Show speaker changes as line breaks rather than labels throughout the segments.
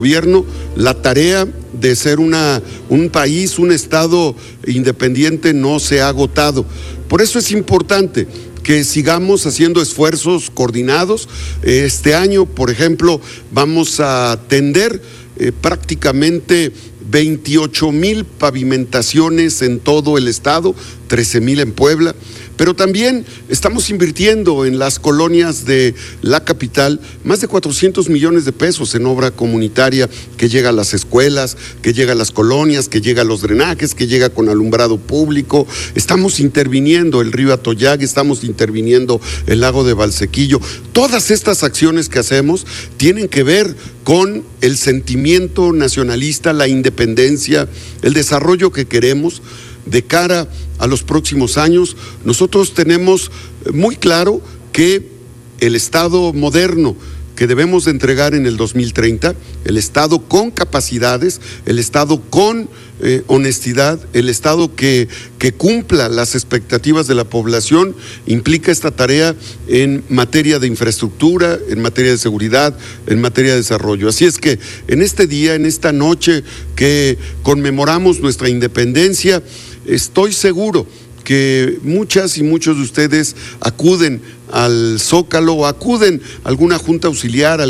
gobierno la tarea de ser un país, un estado independiente no se ha agotado. Por eso es importante que sigamos haciendo esfuerzos coordinados. Este año, por ejemplo, vamos a atender prácticamente 28,000 pavimentaciones en todo el estado, 13,000 en Puebla, pero también estamos invirtiendo en las colonias de la capital más de 400 millones de pesos en obra comunitaria que llega a las escuelas, que llega a las colonias, que llega a los drenajes, que llega con alumbrado público. Estamos interviniendo el río Atoyac, estamos interviniendo el lago de Valsequillo. Todas estas acciones que hacemos tienen que ver con el sentimiento nacionalista, la independencia, el desarrollo que queremos de cara a los próximos años. Nosotros tenemos muy claro que el Estado moderno que debemos de entregar en el 2030, el Estado con capacidades, el Estado con honestidad, el Estado que cumpla las expectativas de la población, implica esta tarea en materia de infraestructura, en materia de seguridad, en materia de desarrollo. Así es que en este día, en esta noche que conmemoramos nuestra independencia, estoy seguro que muchas y muchos de ustedes acuden al Zócalo o acuden a alguna junta auxiliar,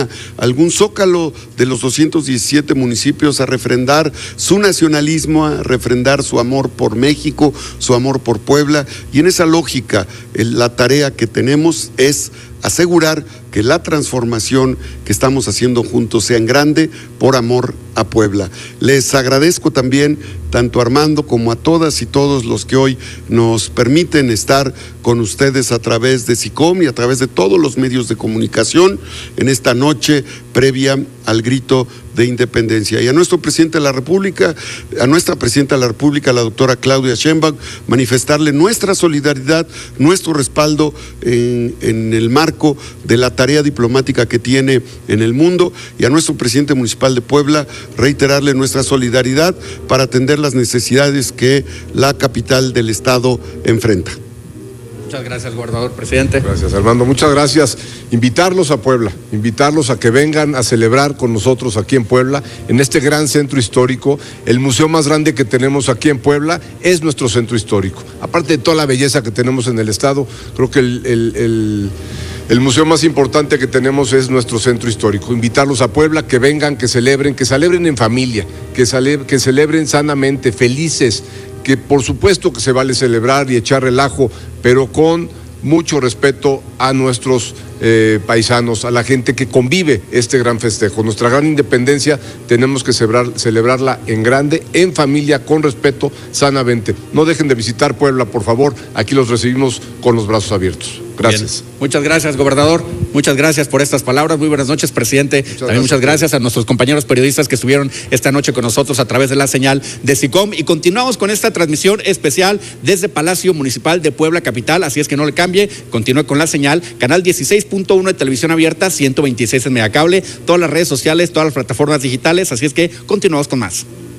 algún Zócalo de los 217 municipios a refrendar su nacionalismo, a refrendar su amor por México, su amor por Puebla. Y en esa lógica, la tarea que tenemos es asegurar que la transformación que estamos haciendo juntos sea en grande por amor a Puebla. Les agradezco también tanto a Armando como a todas y todos los que hoy nos permiten estar con ustedes a través de SICOM y a través de todos los medios de comunicación en esta noche previa al grito de independencia. Y a nuestro presidente de la República, a nuestra presidenta de la República, la doctora Claudia Sheinbaum, manifestarle nuestra solidaridad, nuestro respaldo en el marco de la tarea diplomática que tiene en el mundo, y a nuestro presidente municipal de Puebla reiterarle nuestra solidaridad para atender las necesidades que la capital del estado enfrenta.
Muchas gracias, gobernador, presidente.
Gracias, Armando. Muchas gracias. Invitarlos a Puebla, invitarlos a que vengan a celebrar con nosotros aquí en Puebla, en este gran centro histórico. El museo más grande que tenemos aquí en Puebla es nuestro centro histórico. Aparte de toda la belleza que tenemos en el estado, creo que el museo más importante que tenemos es nuestro centro histórico. Invitarlos a Puebla, que vengan, que celebren en familia, que celebren sanamente, felices, que por supuesto que se vale celebrar y echar relajo, pero con mucho respeto a nuestros paisanos, a la gente que convive este gran festejo. Nuestra gran independencia tenemos que celebrarla en grande, en familia, con respeto, sanamente. No dejen de visitar Puebla, por favor. Aquí los recibimos con los brazos abiertos. Gracias.
Bien. Muchas gracias, gobernador. Muchas gracias por estas palabras. Muy buenas noches, presidente. También muchas gracias a nuestros compañeros periodistas que estuvieron esta noche con nosotros a través de la señal de SICOM. Y continuamos con esta transmisión especial desde Palacio Municipal de Puebla Capital. Así es que no le cambie. Continúe con la señal. Canal 16.1 de televisión abierta, 126 en Megacable. Todas las redes sociales, todas las plataformas digitales. Así es que continuamos con más.